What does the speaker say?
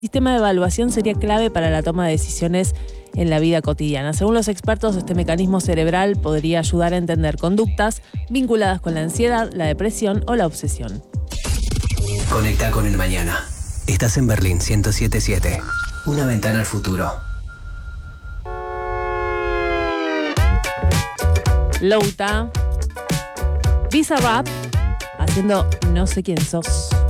sistema de evaluación sería clave para la toma de decisiones en la vida cotidiana. Según los expertos, este mecanismo cerebral podría ayudar a entender conductas vinculadas con la ansiedad, la depresión o la obsesión. Conecta con el mañana. Estás en Berlín 107.7. Una ventana al futuro. Louta, Bizarrap, haciendo No sé quién sos.